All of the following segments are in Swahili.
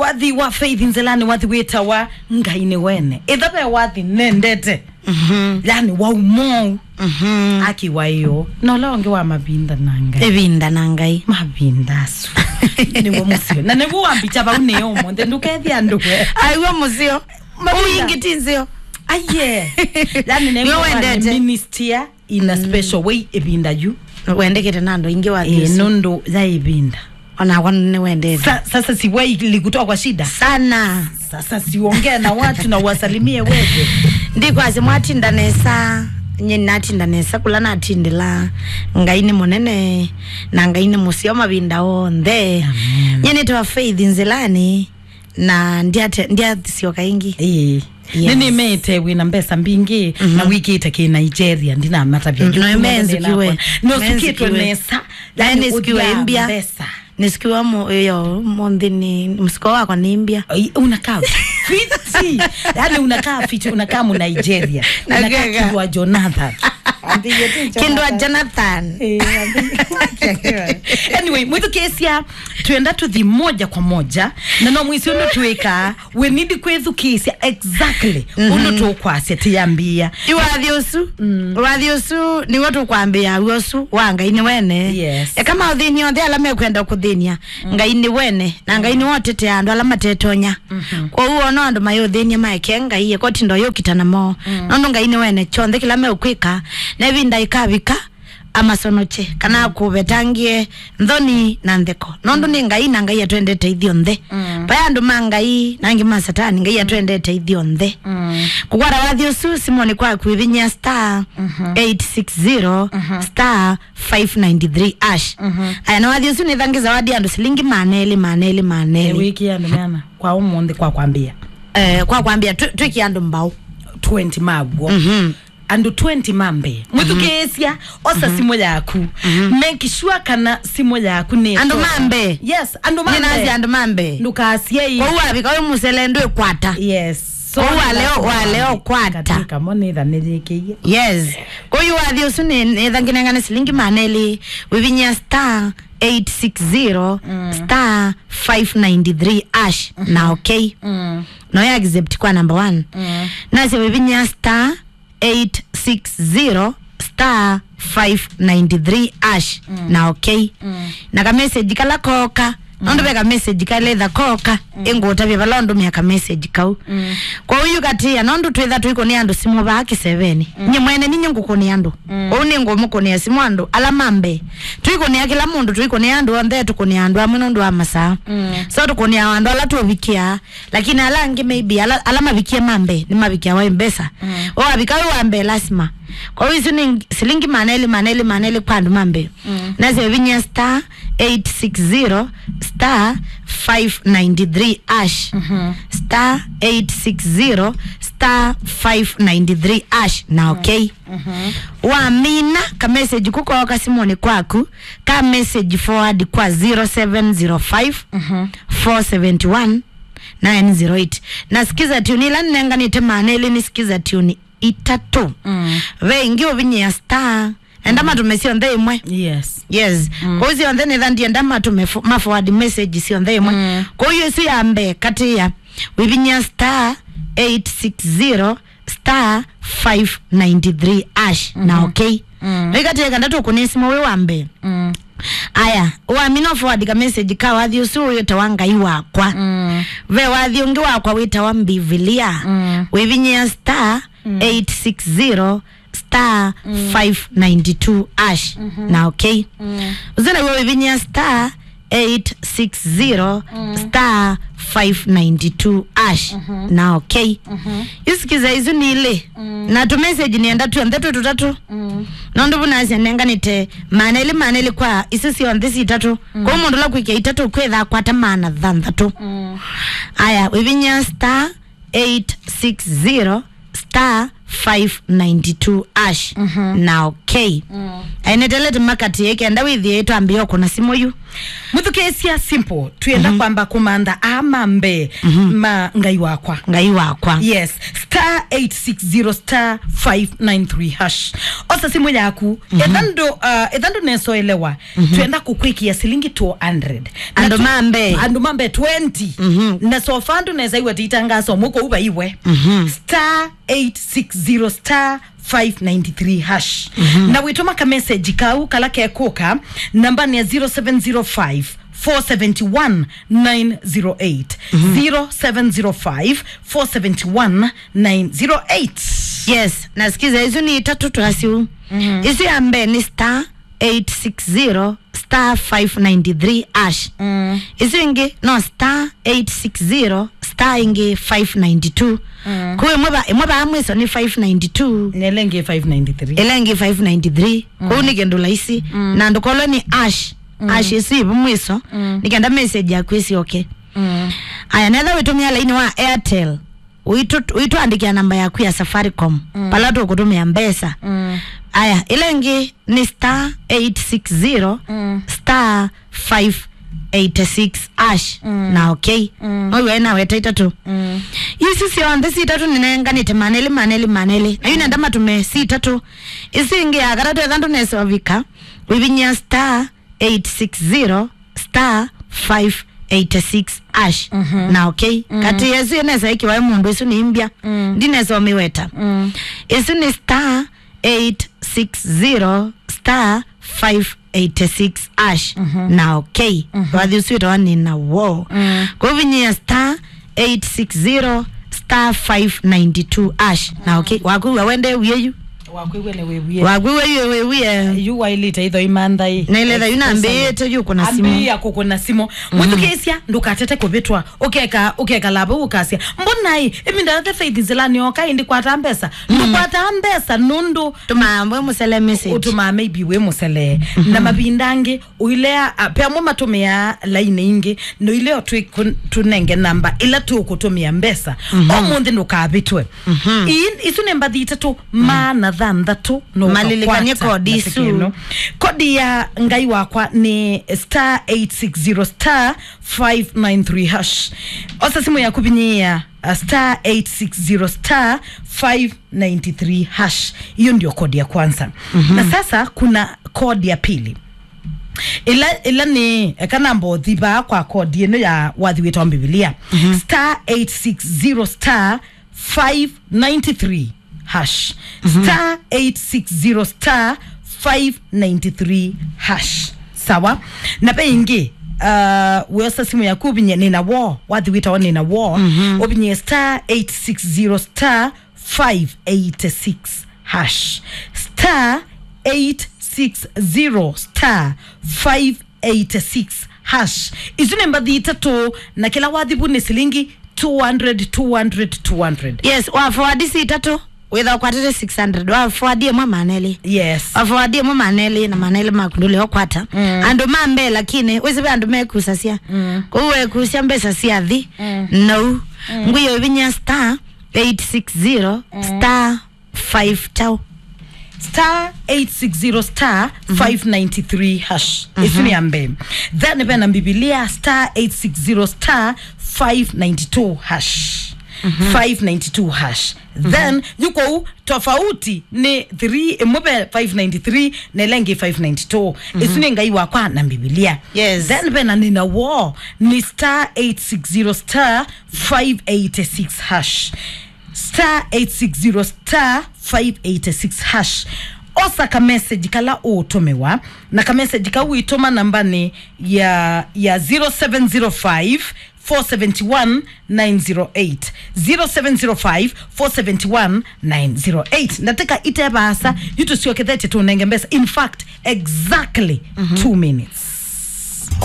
wathi wa Faith Nzelani wathi weta wa ngaine wene ithabe wathi nendete yani wa umo aki wayo no longe wa mabinda nanga ebinda nangai mabinda su ni wo musio na nebu ambicha ba uneo monde ndukethi anduwe aiwa musio uyingitinzio aye yani nebu minister in a special way ebinda you wendekete nando ingi wa nondo za ebinda ona wane wendete sasa si wewe likutoa kwa shida sana sasa siongea na watu na wasalimie wewe ndiko azimwatinda nesa nye natinda nesa kula natindila ngaine monene na ngaine musio mabinda onde nye to Faith Nzelani na ndiate sio kaingi Yes. Nini mete wina mbesa mbingi na wiki itake Nigeria ndina matabia no menzi kiwe no sikitwe nesa yani sikiwe imbia nisikiwa yo mondini msiko wako ni imbia unakaa fiti yani unakaa fiti unakaa mu Nigeria unakaa kwa Jonathan Kindwa Jonathan anyway mwithu kesia tuenda to the moja kwa moja na no mwisi uno tuweka we need kwethu kesia exactly uno tukwasia tiyambia iwathiosu ni watu kwambia uosu wanga ini wene yes. Kama uthini othe alame kwenda kuthinia ngaini wene na ngaini wote te andu alama tetonya kwa huo no andu mayo thinia maeke ngai ko tindo yokitana mo no ngaini wene chonthe kila me ukwika na vinda ikabika amasonoche kana kubetangie ndoni na ndeko nondo ni ngai na ngai atwendete ithio nthe bayandu mangai nangi masatani ngai atwendete ithio nthe kukwara wathio su simoni kwa kuivinya star 860 star 593 ash aya na wathio su ni thangi zawadi andu silingi maneli wiki ya ndana kwa umonde kwa kwambia kwa kwambia twiki andu mbao 20 magwo andu 20 mambe mwithukesia osa simo yaku make sure kana simo yaku ne andu mambe yes andu mambe ninazi andu mambe ndukasie kwa wapi kwa muselendo ekwata yes so waleo kwata kama nitha nirikiye yes kwa hiyo wathi usune nithangine silingi maneli wivinya star 860 star 593 ash na okay no ya accept kwa number 1 na se wivinya star 860 star 593 ash na okay na ka message kala koka nondo beka message kale tha koka engota bya balondo myaka message kau kwa hiyo katia nondo twetha twiko ni andu simu baki 7 nye mwene ninyo ngukoni andu oni ngomuko ni simu andu alamambe twiko ni akila mundu twiko ni andu onde tukoni andu amwe nondo amasa so tukoni andu ala tubikia lakini alangi maybe alama bikia mambe ni mabikia wa mbesa o abikawe wa mbe lasima kwa hiyo ni silingi maneli pandu mambe na vinya star 860 star 593 ash star 860 star 593 ash na okay wa mina ka message kuko wakasimoni kwaku ka message forward kwa 0705 471 908 nasikiza tuni la nenga nite maneli nisikiza tuni itatu wengi obinya star endama tumesio ndhe imwe yes kwa hiyo ndhe nithandi endama forward message sio ndhe imwe kwa hiyo si ambe kati ya wibinya star 860 star 593 ash na okay nikati ya kandatu kunisimo we wambe aya uamino forward ka message ka wathi usu wita wangai wakwa ve wathi ungi wakwa wita wambivilia wibinya star 860 star 592 ash na okay uzana wewe vinya star 860 star 592 ash na okay isikiza hizo ni ile na tu message ni enda tu ndeto tutatu nondo bunazi nenga nite maneli kwa isisi on this itatu kwa mundu la kwike itatu kwetha kwata mana thanthatu aya wivinya star 860 star 592 ash now okay ainetelete makati yake nda withi yetu ambio kuna simu yu muthukesia simple tuenda kwamba kumanda amambe ma ngai wakwa yes star 860 star 593 hash osa simu yaku edando neso elewa tuenda kukwikia silingi 200 ando mambe 20 na so fandu neza iwe titangaso muko uba iwe star 860 star 593 hash na witoma ka message kau kala ke koka namba ni 0705 471 908 0705 471 908 yes nasikiza hizo ni tatu turasiu hizo ambe ni star 860 star 593 hash hizo ingi no star 860 star ingi 592 kuwe mweba amweso ni 592 nelenge 593 kuwe nikendula isi na ndukolo ni hash hash isi mweso nikenda message ya kwesi okay aya netha witumia laini wa Airtel uitu andikia namba yaku ya Safaricom palato kutumia mbesa aya ilengi ni star 860 star 586 hash na okay oyo na wetaita tu isi si on this itatu ninenganite maneli na yuna ndama tume si itatu isi ingi agaratu edhandu nesovika wivinya star 860 star 586 hash na okay kati yesu yeneza ikiwa mundu isu ni imbia ndinezo omiweta isu ni star 860 star 586 hash na okay wathi usuita wani na wo kuvinyia star 860 star 592 hash na okay wakuwa wende uyeyu Wagwiwe yu wailita idho imandai na ile da yunambete yuko na simu ambia kuko na simu muthukesia ndukatete kubitwa ukeka labo ukasia mbonai iminda the faith zelani oka indi kwata mbesa ndukwata mbesa nundu tumamwe musele message utuma maybe we musele na mabindange uilea pia mwa matumia line ingi no ileo tunenge namba ila tu kutumia mbesa omundi ndukabitwe isu nemba thitatu mana thandatu no malilikanye kodi su kodi ya ngai wakwa ni star 860 star 593 hash osa simu ya kubinyia star 860 star 593 hash hiyo ndio kodi ya kwanza na sasa kuna kodi ya pili ila ni kanambo thiba kwa kodi eno ya wathi wita Biblia star 860 star 593 hash star 860 star 593 hash sawa na peingi wesa simu ya kubinye nina wo wathi wita nina wo obinye star 860 star 586 hash star 860 star 586 hash izune mbadhi tatu na kila wadhibu ni silingi 200 yes wa forward si tatu without kwatete 600 wa forward mwa maneli yes wa forward mwa maneli na maneli makundule okwata ando mambe lakini wese ando mekusasia kuwe kusia mbesa sia thi no nguyo vinya star 860 star 5 tau star 860 star 593 hash isuni ambe then bena Biblia star 860 star 592 hash 592 hash then yuko tofauti ni 3 mobe 593 na lengi 592 isuni ngai wakwa na Biblia yes then bena nina wo ni star 860 star 586 hash star 860 star 586 hash osa ka message kala utomewa na ka message ka uitoma namba ni ya 0705 471 908 0705 471 908 nataka ite basa yutu sio kethete tunenge mbesa in fact exactly 2 minutes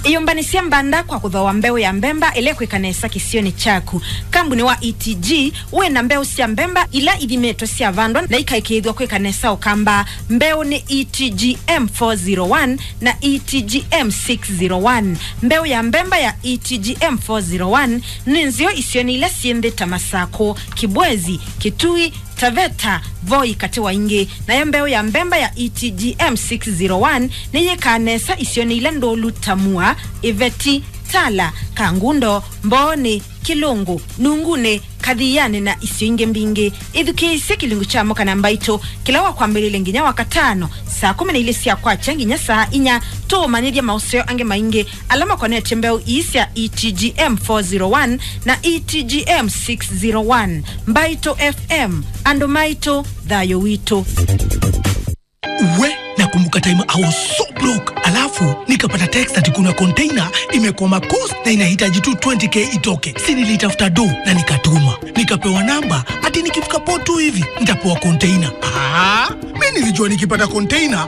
iyombanisia mbanda kwa kuthoa mbeu ya mbemba ile kwikanesa kisioni chaku. Kambuni wa ETG we na mbeu cia mbemba ila ithimeto cia vandwa na ikaikithwa kwikanesa ukamba mbeu ni ETGM 401 na ETGM 601. Mbeu ya mbemba ya ETGM 401 ni nzio isioni ile siende Tamasako, Kibwezi, Kitui, Taveta, Voi katiwa inge. Na ya mbeu ya mbemba ya ETGM 601 ni yekanesa isioni ile Ndolu, Tamua, Iveti, Tala, Kangundo, Mboni, Kilungu, Nungune, Kadhiane na Isiinge mbinge. Idhukiisi kilingu cha moka na Mbaito kilawa kwa mbele nginya wakatano saa 10 ile sia kwa changinya saa inya to manyedia mauseo ange mainge alama kwa nete mbeu isia ETGM 401 na ETGM 601. Mbaito FM ando Maito dhayo wito. Nakumbuka time I was so broke. Alafu nikapata text ati kuna container imekwama coast na inahitaji tu 20k itoke. Si nilitafuta do na nikatuma. Nikapewa namba ati nikifika port tu hivi nitapewa container. Mimi nilijua nikipata container